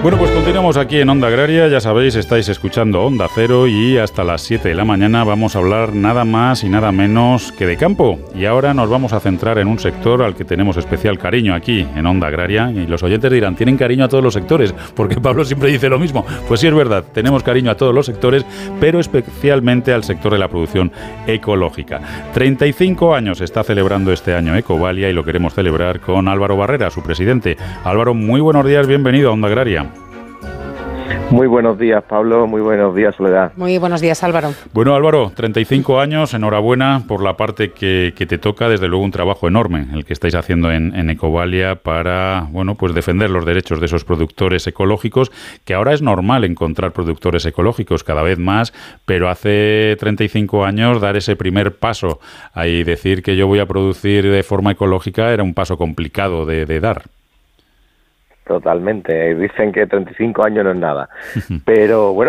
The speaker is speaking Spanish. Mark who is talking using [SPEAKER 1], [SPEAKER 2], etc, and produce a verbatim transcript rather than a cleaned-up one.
[SPEAKER 1] Bueno, pues continuamos aquí en Onda Agraria, ya sabéis, estáis escuchando Onda Cero y hasta las siete de la mañana vamos a hablar nada más y nada menos que de campo. Y ahora nos vamos a centrar en un sector al que tenemos especial cariño aquí en Onda Agraria, y los oyentes dirán, tienen cariño a todos los sectores, porque Pablo siempre dice lo mismo. Pues sí, es verdad, tenemos cariño a todos los sectores, pero especialmente al sector de la producción ecológica. treinta y cinco años está celebrando este año Ecovalia y lo queremos celebrar con Álvaro Barrera, su presidente. Álvaro, muy buenos días, bienvenido a Onda Agraria.
[SPEAKER 2] Muy buenos días, Pablo. Muy buenos días, Soledad.
[SPEAKER 3] Muy buenos días, Álvaro.
[SPEAKER 1] Bueno, Álvaro, treinta y cinco años, enhorabuena por la parte que, que te toca, desde luego un trabajo enorme el que estáis haciendo en, en Ecovalia para, bueno, pues defender los derechos de esos productores ecológicos, que ahora es normal encontrar productores ecológicos cada vez más, pero hace treinta y cinco años dar ese primer paso y decir que yo voy a producir de forma ecológica era un paso complicado de, de dar.
[SPEAKER 2] Totalmente. Dicen que treinta y cinco años no es nada. Pero bueno,